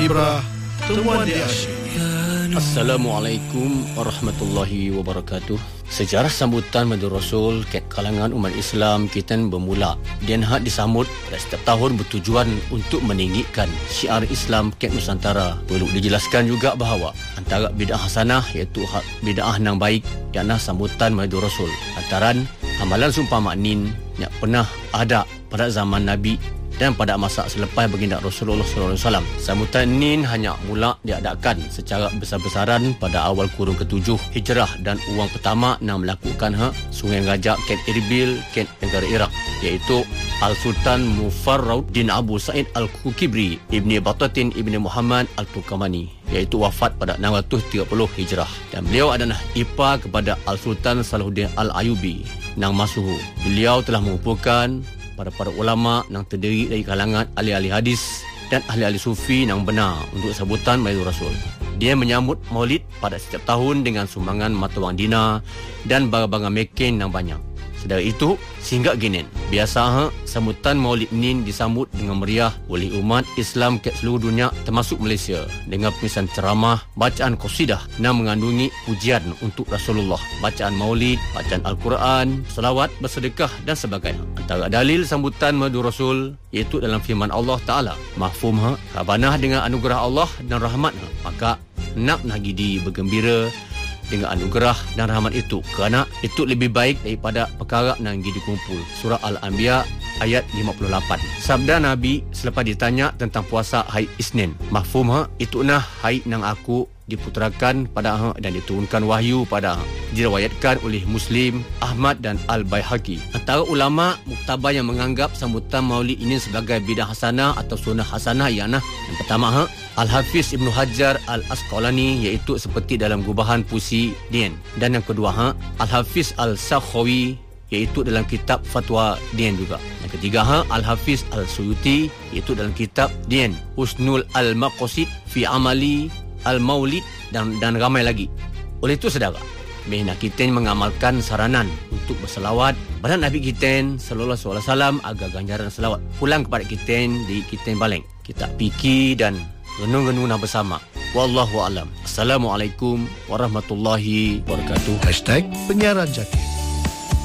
Ibrah, temuan dia asyik. Assalamualaikum warahmatullahi wabarakatuh. Sejarah sambutan Maulid Rasul ket kalangan umat Islam kita bermula dan hak disambut pada setiap tahun bertujuan untuk meninggikan syiar Islam ket Nusantara. Perlu dijelaskan juga bahawa antara bid'ah hasanah iaitu bid'ah nang baik ialah sambutan Maulid Rasul. Antaran amalan sumpah maknin yang pernah ada pada zaman Nabi dan pada masa selepas baginda Rasulullah SAW. Sambutan ini hanya mula diadakan secara besar-besaran pada awal kurun ke-7 Hijrah dan orang pertama yang melakukan Sungai Gajah ket Irbil ket negara Iraq iaitu Al-Sultan Mufarrauddin Abu Sa'id Al-Kukibri Ibni Battatin Ibni Muhammad Al-Turkamani iaitu wafat pada 630 Hijrah, dan beliau adalah ipar kepada Al-Sultan Salahuddin Al-Ayubi nang masuhu. Beliau telah mengumpulkan para ulama yang terdiri dari kalangan ahli-ahli hadis dan ahli-ahli sufi yang benar untuk sambutan Maulid Rasul. Dia menyambut maulid pada setiap tahun dengan sumbangan mata wang dinar dan barang-barang mekin yang banyak. Sedari itu, sehingga gini, biasa sambutan maulid ini disambut dengan meriah oleh umat Islam ke seluruh dunia termasuk Malaysia dengan pemisahan ceramah, bacaan qasidah yang mengandungi pujian untuk Rasulullah, bacaan maulid, bacaan Al-Quran, selawat, bersedekah dan sebagainya. Antara dalil sambutan Maulid Rasul iaitu dalam firman Allah Ta'ala, mahfum rabanah dengan anugerah Allah dan rahmat, maka nak nagidi bergembira dengan anugerah dan rahmat itu, kerana itu lebih baik daripada perkara yang dikumpul. Surah Al-Anbiya ayat 58. Sabda Nabi selepas ditanya tentang puasa hari Isnin, mahfum itu nah hari yang aku diputerakan pada dan diturunkan wahyu pada. Diriwayatkan oleh Muslim, Ahmad dan Al-Baihaqi. Antara ulama muktabar yang menganggap sambutan maulid ini sebagai bidah hasanah atau sunnah hasanah ialah yang pertama Al-Hafiz Ibnu Hajar Al-Asqalani iaitu seperti dalam gubahan puisi Dian, dan yang kedua Al-Hafiz Al-Sakhawi iaitu dalam kitab Fatwa Dian juga. Yang ketiga Al-Hafiz Al-Suyuti iaitu dalam kitab Dian Husnul Al-Maqasid fi Amali Al-Maulid dan ramai lagi. Oleh itu saudara, mari kita mengamalkan saranan untuk berselawat pada Nabi kita sallallahu alaihi wasallam agar ganjaran selawat pulang kepada kita di kita balik. Kita fikir dan renung-renung bersama. Wallahu a'lam. Assalamualaikum warahmatullahi wabarakatuh. #Penyiaran Jati.